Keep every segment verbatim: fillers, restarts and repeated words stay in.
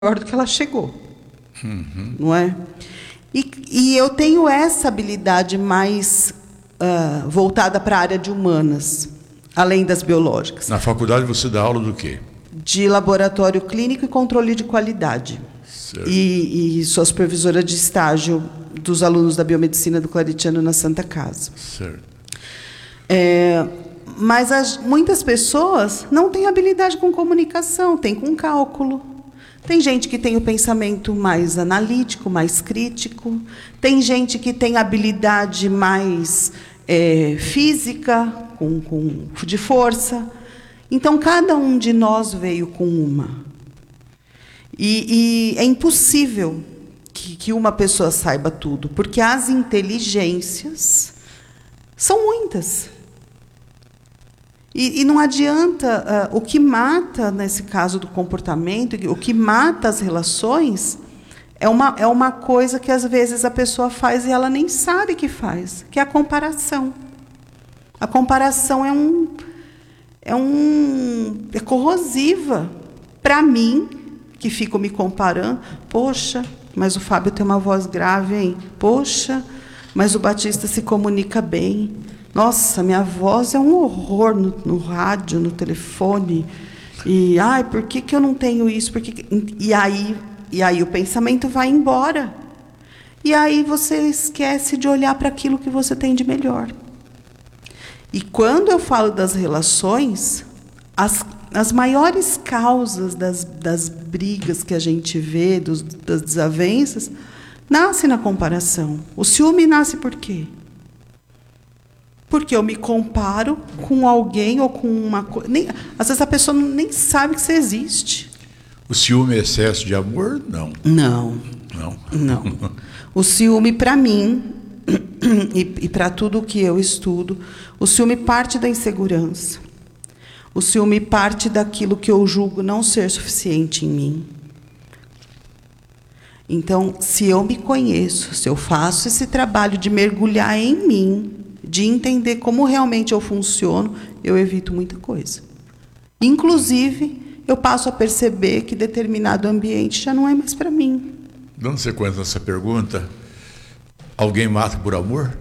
do que ela chegou. Uhum. Não é? E, e eu tenho essa habilidade mais uh, voltada para a área de humanas, além das biológicas. Na faculdade você dá aula do quê? De laboratório clínico e controle de qualidade. E, e sou supervisora de estágio dos alunos da biomedicina do Claritiano na Santa Casa. Certo. É, mas as, muitas pessoas não têm habilidade com comunicação, têm com cálculo. Tem gente que tem o pensamento mais analítico, mais crítico. Tem gente que tem habilidade mais é, física, com, com, de força. Então, cada um de nós veio com uma. E, e é impossível que, que uma pessoa saiba tudo, porque as inteligências são muitas. E, e não adianta, uh, o que mata, nesse caso do comportamento, o que mata as relações, é uma, é uma coisa que, às vezes, a pessoa faz e ela nem sabe que faz, que é a comparação. A comparação é, um, é, um, é corrosiva. Para mim, que fico me comparando, poxa, mas o Fábio tem uma voz grave, hein? Poxa, mas o Batista se comunica bem. Nossa, minha voz é um horror no, no rádio, no telefone. E, ai, por que, que eu não tenho isso? Por que que... E, aí, e aí o pensamento vai embora. E aí você esquece de olhar para aquilo que você tem de melhor. E quando eu falo das relações, as, as maiores causas das, das brigas que a gente vê, dos, das desavenças, nascem na comparação. O ciúme nasce por quê? Porque eu me comparo com alguém ou com uma coisa. Às vezes a pessoa nem sabe que você existe. O ciúme é excesso de amor? Não. Não. Não. Não. O ciúme, para mim, e, e para tudo que eu estudo, o ciúme parte da insegurança. O ciúme parte daquilo que eu julgo não ser suficiente em mim. Então, se eu me conheço, se eu faço esse trabalho de mergulhar em mim, de entender como realmente eu funciono, eu evito muita coisa. Inclusive, eu passo a perceber que determinado ambiente já não é mais para mim. Dando sequência nessa pergunta, alguém mata por amor?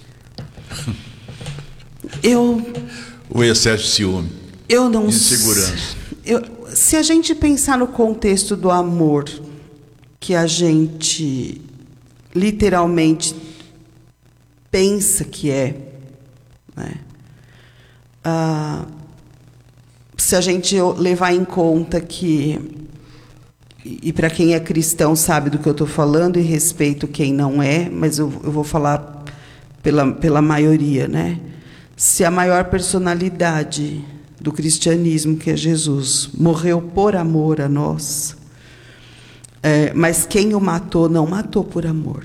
Eu... O excesso de ciúme? Eu não... Insegurança? Eu, se a gente pensar no contexto do amor, que a gente literalmente pensa que é, né? Ah, se a gente levar em conta que, e, e para quem é cristão sabe do que eu estou falando, e respeito quem não é, mas eu, eu vou falar pela, pela maioria, né? Se a maior personalidade do cristianismo, que é Jesus, morreu por amor a nós, é, mas quem o matou não matou por amor.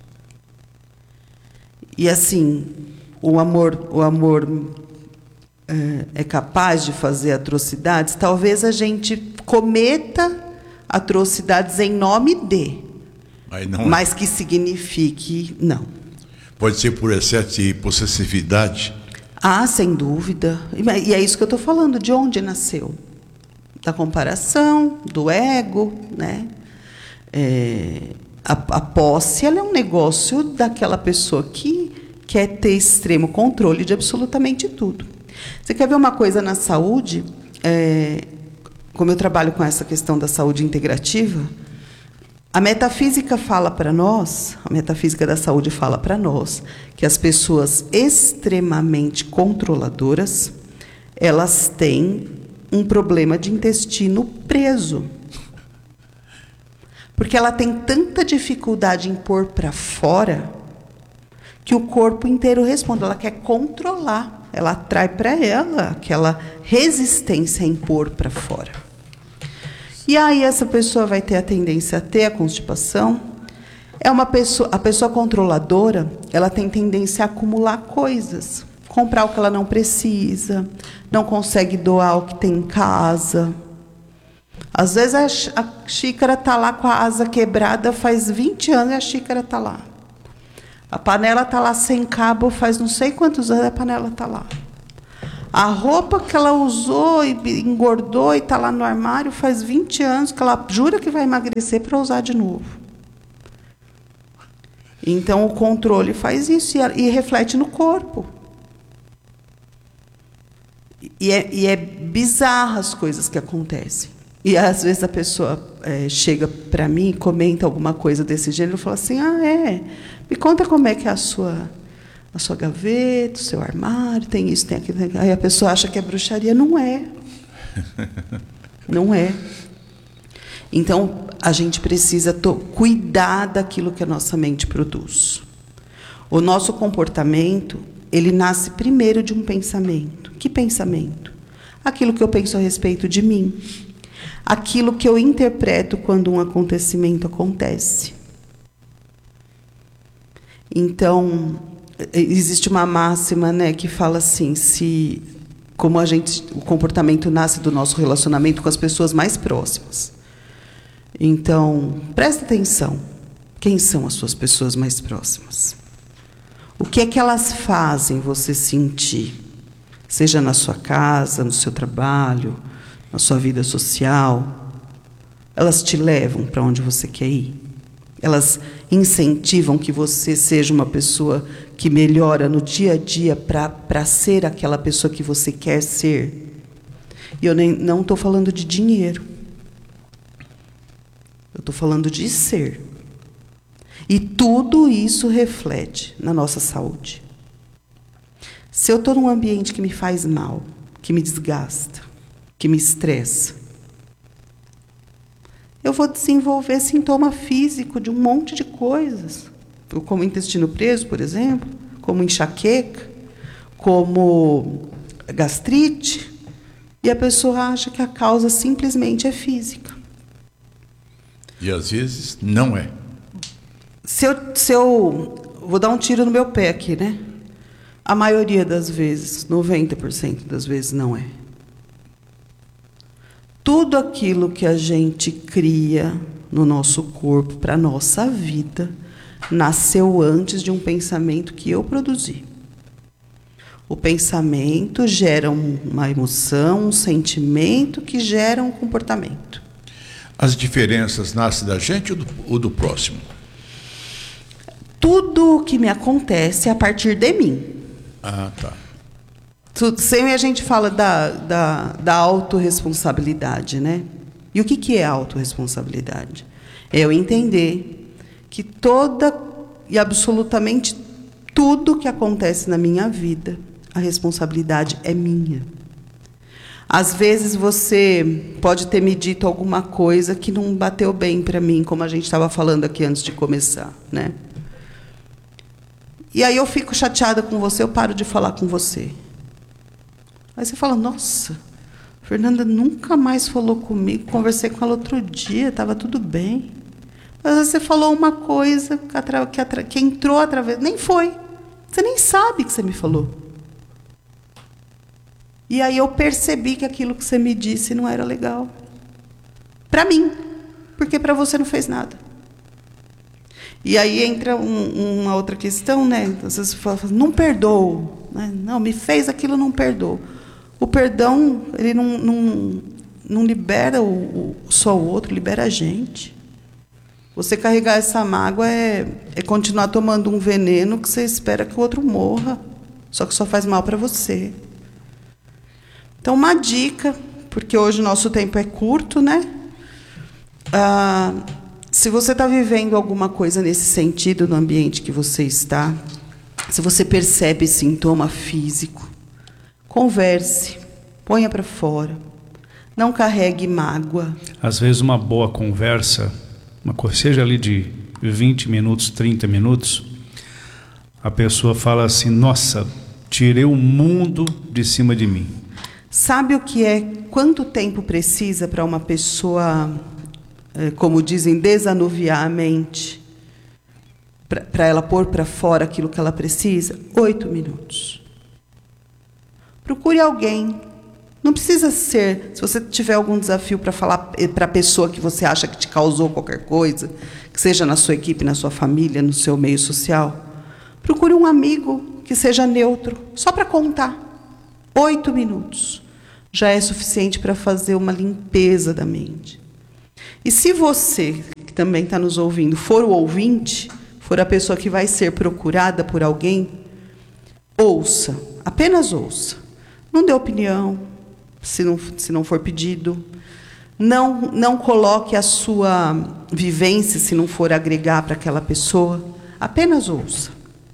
E assim, o amor, o amor é, é capaz de fazer atrocidades. Talvez a gente cometa atrocidades em nome de, mas, não mas é. que signifique não. Pode ser por excesso de possessividade? Ah, sem dúvida. E é isso que eu estou falando. De onde nasceu? Da comparação, do ego, né? É... A, a posse, ela é um negócio daquela pessoa que quer ter extremo controle de absolutamente tudo. Você quer ver uma coisa na saúde? É, como eu trabalho com essa questão da saúde integrativa, a metafísica fala para nós, a metafísica da saúde fala para nós, que as pessoas extremamente controladoras, elas têm um problema de intestino preso. Porque ela tem tanta dificuldade em pôr para fora que o corpo inteiro responde. Ela quer controlar. Ela atrai para ela aquela resistência em pôr para fora. E aí essa pessoa vai ter a tendência a ter a constipação. É uma pessoa, a pessoa controladora, ela tem tendência a acumular coisas. Comprar o que ela não precisa, não consegue doar o que tem em casa. Às vezes a, a xícara está lá com a asa quebrada faz vinte anos e a xícara está lá. A panela está lá sem cabo faz não sei quantos anos e a panela está lá. A roupa que ela usou e engordou e está lá no armário faz vinte anos que ela jura que vai emagrecer para usar de novo. Então, o controle faz isso e, e reflete no corpo. E é, e é bizarro as coisas que acontecem. E, às vezes, a pessoa é, chega para mim e comenta alguma coisa desse gênero e fala assim, ah, é, me conta como é que é a sua, a sua gaveta, o seu armário, tem isso, tem aquilo. Aí a pessoa acha que é bruxaria. Não é. Não é. Então, a gente precisa cuidar daquilo que a nossa mente produz. O nosso comportamento, ele nasce primeiro de um pensamento. Que pensamento? Aquilo que eu penso a respeito de mim. Aquilo que eu interpreto quando um acontecimento acontece. Então, existe uma máxima, né, que fala assim, se, como a gente, o comportamento nasce do nosso relacionamento com as pessoas mais próximas. Então, presta atenção. Quem são as suas pessoas mais próximas? O que é que elas fazem você sentir? Seja na sua casa, no seu trabalho, na sua vida social. Elas te levam para onde você quer ir? Elas incentivam que você seja uma pessoa que melhora no dia a dia para ser aquela pessoa que você quer ser? E eu nem, não estou falando de dinheiro. Eu estou falando de ser. E tudo isso reflete na nossa saúde. Se eu estou num ambiente que me faz mal, que me desgasta, que me estressa, eu vou desenvolver sintoma físico de um monte de coisas, como intestino preso, por exemplo, como enxaqueca, como gastrite, e a pessoa acha que a causa simplesmente é física. E às vezes não é. Se eu, se eu vou dar um tiro no meu pé aqui, né? A maioria das vezes, noventa por cento das vezes, não é. Tudo aquilo que a gente cria no nosso corpo, para a nossa vida, nasceu antes de um pensamento que eu produzi. O pensamento gera uma emoção, um sentimento que gera um comportamento. As diferenças nascem da gente ou do, ou do próximo? Tudo o que me acontece é a partir de mim. Ah, tá. Sempre a gente fala da, da, da autorresponsabilidade, né? E o que, que é autorresponsabilidade? É eu entender que toda e absolutamente tudo que acontece na minha vida, a responsabilidade é minha. Às vezes você pode ter me dito alguma coisa que não bateu bem para mim, como a gente estava falando aqui antes de começar, né? E aí eu fico chateada com você, eu paro de falar com você. Aí você fala, nossa, Fernanda nunca mais falou comigo, conversei com ela outro dia, estava tudo bem. Mas você falou uma coisa que, atra, que, atra, que entrou através... Nem foi. Você nem sabe que você me falou. E aí eu percebi que aquilo que você me disse não era legal. Para mim, porque para você não fez nada. E aí entra um, uma outra questão, né? Às vezes você fala, não perdoo. Né? Não, me fez aquilo, não perdoo. O perdão, ele não, não, não libera o, o, só o outro, libera a gente. Você carregar essa mágoa é, é continuar tomando um veneno que você espera que o outro morra, só que só faz mal para você. Então, uma dica, porque hoje o nosso tempo é curto, né? Ah, se você está vivendo alguma coisa nesse sentido no ambiente que você está, se você percebe sintoma físico, converse, ponha para fora, não carregue mágoa. Às vezes uma boa conversa, uma coisa, seja ali de vinte minutos, trinta minutos, a pessoa fala assim, nossa, tirei o mundo de cima de mim. Sabe o que é, quanto tempo precisa para uma pessoa, como dizem, desanuviar a mente, para ela pôr para fora aquilo que ela precisa? Oito minutos. Procure alguém. Não precisa ser, se você tiver algum desafio para falar para a pessoa que você acha que te causou qualquer coisa, que seja na sua equipe, na sua família, no seu meio social, procure um amigo que seja neutro, só para contar. Oito minutos já é suficiente para fazer uma limpeza da mente. E se você, que também está nos ouvindo, for o ouvinte, for a pessoa que vai ser procurada por alguém, ouça, apenas ouça. Não dê opinião, se não, se não for pedido. Não, não coloque a sua vivência, se não for agregar para aquela pessoa. Apenas ouça.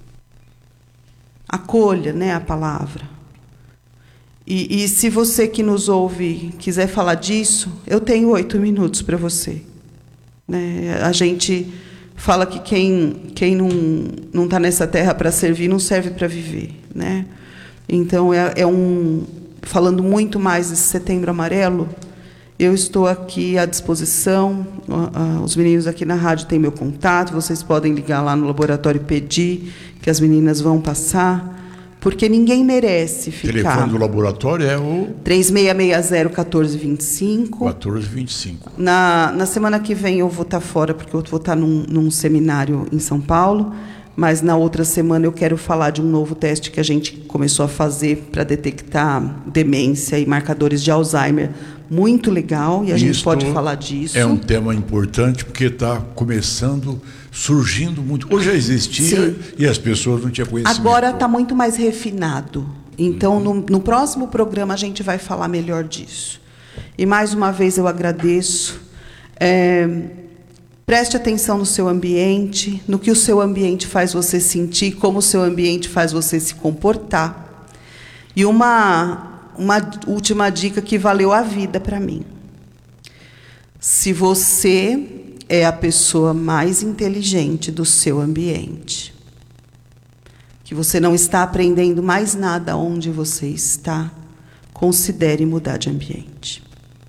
Acolha, né, a palavra. E, e se você que nos ouve quiser falar disso, eu tenho oito minutos para você. Né? A gente fala que quem, quem não está nessa terra para servir, não serve para viver. Né? Então, é, é um, falando muito mais desse Setembro Amarelo, eu estou aqui à disposição. Os meninos aqui na rádio têm meu contato, vocês podem ligar lá no laboratório e pedir, que as meninas vão passar. Porque ninguém merece ficar... O telefone do laboratório é o... três seis seis zero, um quatro dois cinco. um quatro dois cinco. Na, na semana que vem eu vou estar fora, porque eu vou estar num, num seminário em São Paulo, mas na outra semana eu quero falar de um novo teste que a gente começou a fazer para detectar demência e marcadores de Alzheimer. Muito legal, e a gente Isto pode falar disso. É um tema importante, porque está começando, surgindo muito. Hoje já existia. Sim. E as pessoas não tinham conhecimento. Agora está muito mais refinado. Então, uhum. no, no próximo programa, a gente vai falar melhor disso. E, mais uma vez, eu agradeço. É, preste atenção no seu ambiente, no que o seu ambiente faz você sentir, como o seu ambiente faz você se comportar. E uma... Uma última dica que valeu a vida para mim. Se você é a pessoa mais inteligente do seu ambiente, que você não está aprendendo mais nada onde você está, considere mudar de ambiente.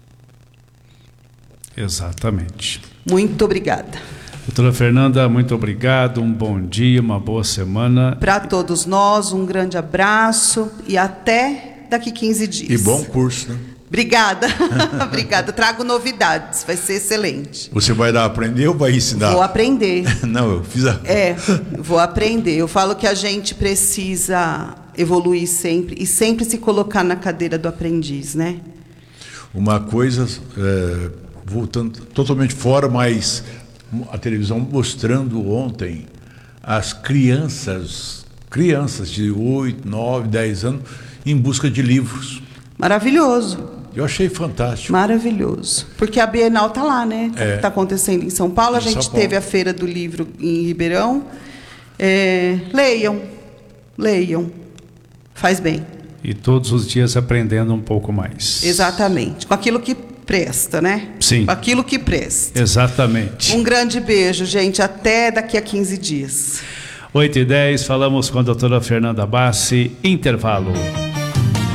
Exatamente. Muito obrigada. Doutora Fernanda, muito obrigado, um bom dia, uma boa semana. Para todos nós, um grande abraço e até daqui quinze dias. E bom curso, né? Obrigada. Obrigada. Trago novidades, vai ser excelente. Você vai dar a aprender ou vai ensinar? Vou aprender. Não, eu fiz a... É, vou aprender. Eu falo que a gente precisa evoluir sempre e sempre se colocar na cadeira do aprendiz, né? Uma coisa, é, voltando totalmente fora, mas a televisão mostrando ontem as crianças, crianças de oito, nove, dez anos, em busca de livros. Maravilhoso. Eu achei fantástico. Maravilhoso. Porque a Bienal está lá, né? Está é. tá acontecendo em São Paulo. A em gente São Paulo. teve a Feira do Livro em Ribeirão. É, leiam. Leiam. Faz bem. E todos os dias aprendendo um pouco mais. Exatamente. Com aquilo que presta, né? Sim. Com aquilo que presta. Exatamente. Um grande beijo, gente. Até daqui a quinze dias. oito e dez, falamos com a doutora Fernanda Bassi. Intervalo.